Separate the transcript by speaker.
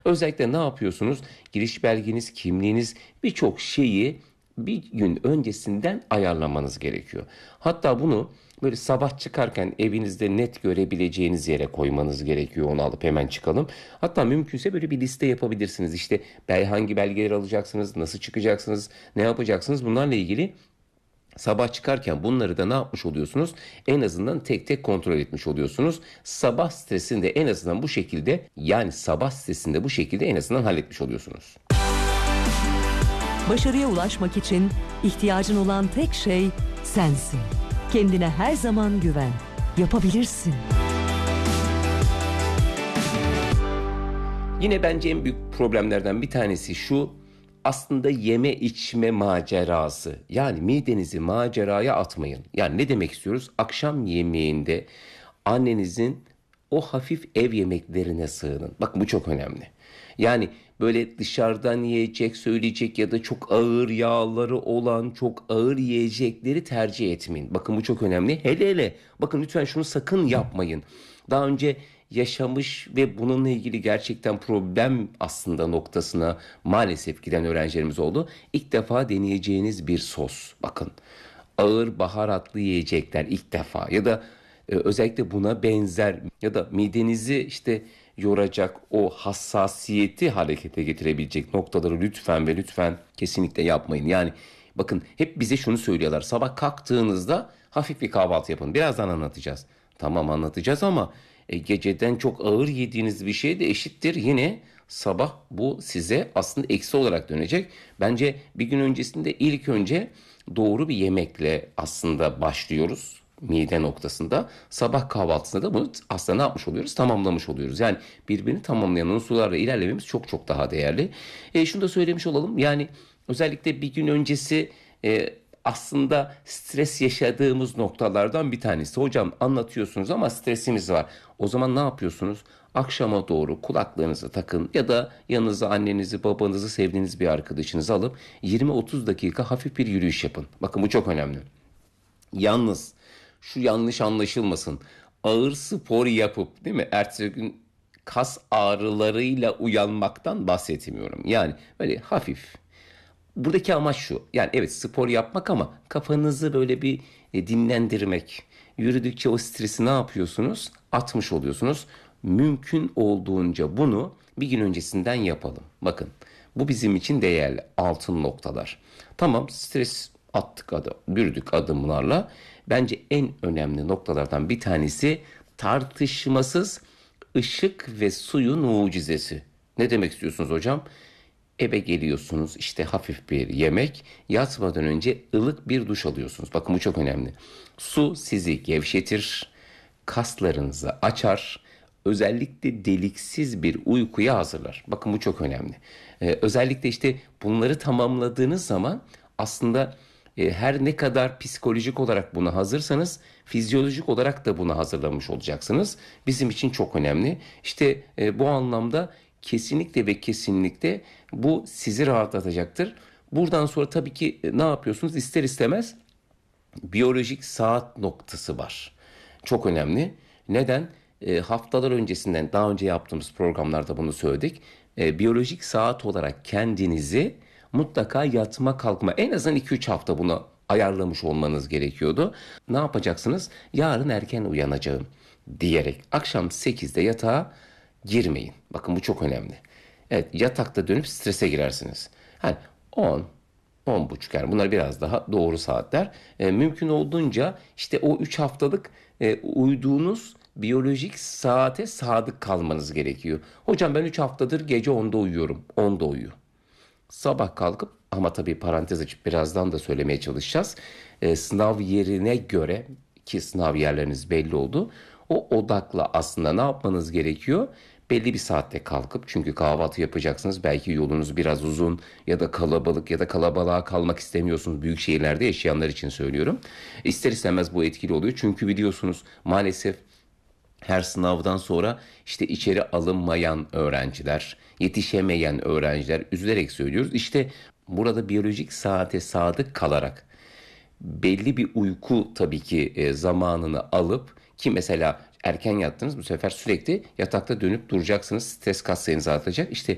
Speaker 1: Özellikle ne yapıyorsunuz? Giriş belgeniz, kimliğiniz, birçok şeyi bir gün öncesinden ayarlamanız gerekiyor. Hatta bunu böyle sabah çıkarken evinizde net görebileceğiniz yere koymanız gerekiyor. Onu alıp hemen çıkalım. Hatta mümkünse böyle bir liste yapabilirsiniz. İşte hangi belgeleri alacaksınız, nasıl çıkacaksınız, ne yapacaksınız, bunlarla ilgili sabah çıkarken bunları da ne yapmış oluyorsunuz? En azından tek tek kontrol etmiş oluyorsunuz. Sabah stresini de en azından bu şekilde, yani sabah stresini de bu şekilde en azından halletmiş oluyorsunuz.
Speaker 2: Başarıya ulaşmak için ihtiyacın olan tek şey sensin. Kendine her zaman güven. Yapabilirsin.
Speaker 1: Yine bence en büyük problemlerden bir tanesi şu: aslında yeme içme macerası. Yani midenizi maceraya atmayın. Yani ne demek istiyoruz? Akşam yemeğinde annenizin o hafif ev yemeklerine sığının. Bakın bu çok önemli. Yani böyle dışarıdan yiyecek söyleyecek ya da çok ağır yağları olan, çok ağır yiyecekleri tercih etmeyin. Bakın bu çok önemli. Hele hele bakın, lütfen şunu sakın yapmayın. Daha önce yaşamış ve bununla ilgili gerçekten problem aslında noktasına maalesef giden öğrencilerimiz oldu. İlk defa deneyeceğiniz bir sos. Bakın, ağır baharatlı yiyecekler ilk defa ya da özellikle buna benzer ya da midenizi işte yoracak, o hassasiyeti harekete getirebilecek noktaları lütfen ve lütfen kesinlikle yapmayın. Yani bakın, hep bize şunu söylüyorlar: sabah kalktığınızda hafif bir kahvaltı yapın. Birazdan anlatacağız. Tamam, anlatacağız ama geceden çok ağır yediğiniz bir şey de eşittir yine sabah bu size aslında eksi olarak dönecek. Bence bir gün öncesinde ilk önce doğru bir yemekle aslında başlıyoruz mide noktasında. Sabah kahvaltısında da bunu aslında ne yapmış oluyoruz? Tamamlamış oluyoruz. Yani birbirini tamamlayan unsurlarla ilerlememiz çok çok daha değerli. Şunu da söylemiş olalım. Yani özellikle bir gün öncesi aslında stres yaşadığımız noktalardan bir tanesi. Hocam anlatıyorsunuz ama stresimiz var. O zaman ne yapıyorsunuz? Akşama doğru kulaklığınızı takın ya da yanınıza annenizi, babanızı, sevdiğiniz bir arkadaşınızı alıp 20-30 dakika hafif bir yürüyüş yapın. Bakın bu çok önemli. Yalnız şu yanlış anlaşılmasın: ağır spor yapıp değil mi, ertesi gün kas ağrılarıyla uyanmaktan bahsetmiyorum. Yani böyle hafif. Buradaki amaç şu: yani evet, spor yapmak ama kafanızı böyle bir dinlendirmek. Yürüdükçe o stresi ne yapıyorsunuz? Atmış oluyorsunuz. Mümkün olduğunca bunu bir gün öncesinden yapalım. Bakın, bu bizim için değerli altın noktalar. Tamam, stres attık, yürüdük adımlarla. Bence en önemli noktalardan bir tanesi tartışmasız ışık ve suyun mucizesi. Ne demek istiyorsunuz hocam? Eve geliyorsunuz, işte hafif bir yemek, yatmadan önce ılık bir duş alıyorsunuz. Bakın bu çok önemli. Su sizi gevşetir, kaslarınızı açar, özellikle deliksiz bir uykuya hazırlar. Bakın bu çok önemli. Özellikle işte bunları tamamladığınız zaman aslında her ne kadar psikolojik olarak buna hazırsanız fizyolojik olarak da buna hazırlanmış olacaksınız. Bizim için çok önemli. İşte bu anlamda kesinlikle ve kesinlikle bu sizi rahatlatacaktır. Buradan sonra tabii ki ne yapıyorsunuz? İster istemez biyolojik saat noktası var. Çok önemli. Neden? Haftalar öncesinden daha önce yaptığımız programlarda bunu söyledik. Biyolojik saat olarak kendinizi mutlaka yatma kalkma en azından 2-3 hafta bunu ayarlamış olmanız gerekiyordu. Ne yapacaksınız? Yarın erken uyanacağım diyerek akşam 8'de yatağa girmeyin. Bakın bu çok önemli. Evet, yatakta dönüp strese girersiniz. Hani 10 buçuk, yani bunlar biraz daha doğru saatler. Mümkün olduğunca işte o 3 haftalık uyduğunuz biyolojik saate sadık kalmanız gerekiyor. Hocam ben 3 haftadır gece 10'da uyuyorum. 10'da uyu. Sabah kalkıp, ama tabii parantez açıp birazdan da söylemeye çalışacağız. Sınav yerine göre, ki sınav yerleriniz belli oldu, o odakla aslında ne yapmanız gerekiyor? Belli bir saatte kalkıp, çünkü kahvaltı yapacaksınız. Belki yolunuz biraz uzun ya da kalabalık ya da kalabalığa kalmak istemiyorsunuz. Büyük şehirlerde yaşayanlar için söylüyorum. İster istemez bu etkili oluyor. Çünkü biliyorsunuz maalesef her sınavdan sonra işte içeri alınmayan öğrenciler, yetişemeyen öğrenciler, üzülerek söylüyoruz. İşte burada biyolojik saate sadık kalarak belli bir uyku tabii ki zamanını alıp, ki mesela erken yattınız, bu sefer sürekli yatakta dönüp duracaksınız. Stres katsayınızı artacak. İşte